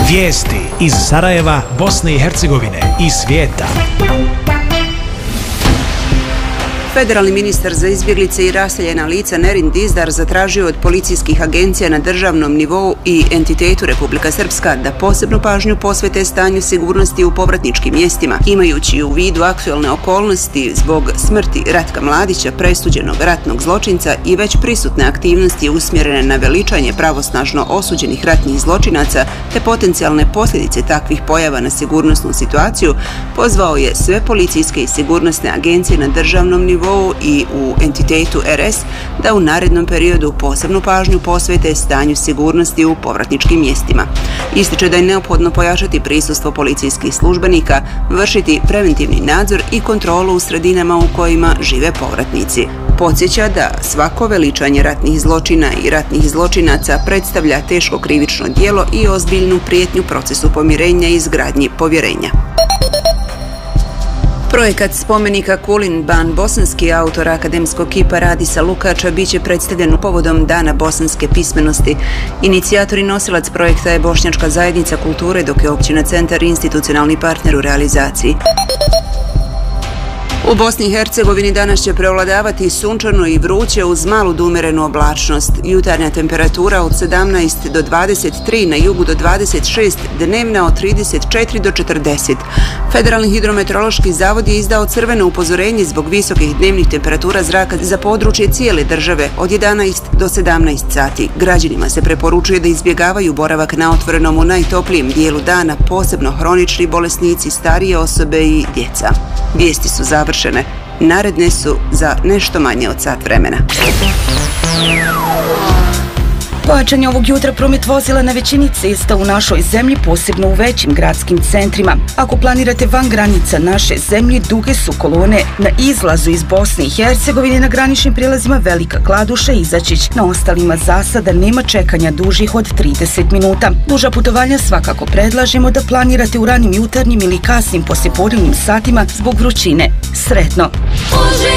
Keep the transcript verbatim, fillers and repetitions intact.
Vijesti iz Sarajeva, Bosne i Hercegovine i svijeta. Federalni ministar za izbjeglice i raseljena lica Nerin Dizdar zatražio od policijskih agencija na državnom nivou i entitetu Republika Srpska da posebnu pažnju posvete stanju sigurnosti u povratničkim mjestima, imajući u vidu aktualne okolnosti zbog smrti Ratka Mladića, presuđenog ratnog zločinca, i već prisutne aktivnosti usmjerene na veličanje pravosnažno osuđenih ratnih zločinaca te potencijalne posljedice takvih pojava na sigurnosnu situaciju. Pozvao je sve policijske i sigurnosne agencije na državnom nivou i u entitetu R S da u narednom periodu posebnu pažnju posvete stanju sigurnosti u povratničkim mjestima. Ističe da je neophodno pojačati prisustvo policijskih službenika, vršiti preventivni nadzor i kontrolu u sredinama u kojima žive povratnici. Podsjeća da svako veličanje ratnih zločina i ratnih zločinaca predstavlja teško krivično djelo i ozbiljnu prijetnju procesu pomirenja i izgradnji povjerenja. Projekat spomenika Kulin Ban bosanski autor akademskog kipa Radisa Lukača biće predstavljen povodom Dana bosanske pismenosti. Inicijator i nosilac projekta je Bošnjačka zajednica kulture, dok je općina Centar institucionalni partner u realizaciji. U Bosni i Hercegovini danas će prevladavati sunčano i vruće uz malu da umerenu oblačnost. Jutarnja temperatura od sedamnaest do dvadeset tri, na jugu do dvadeset šest, dnevna od trideset četiri do četrdeset. Federalni hidrometeorološki zavod je izdao crveno upozorenje zbog visokih dnevnih temperatura zraka za područje cijele države od jedanaest do sedamnaest sati. Građanima se preporučuje da izbjegavaju boravak na otvorenom u najtoplijem dijelu dana, posebno hronični bolesnici, starije osobe i djeca. Vijesti su završene. Naredne su za nešto manje od sat vremena. Pojačan je ovog jutra promet vozila na većini cesta u našoj zemlji, posebno u većim gradskim centrima. Ako planirate van granica naše zemlje, duge su kolone na izlazu iz Bosne i Hercegovine na graničnim prijelazima Velika Kladuša i Izačić. Na ostalima za sada nema čekanja dužih od trideset minuta. Duža putovanja svakako predlažemo da planirate u ranim jutarnjim ili kasnim poslijepodnevnim satima zbog vrućine. Sretno!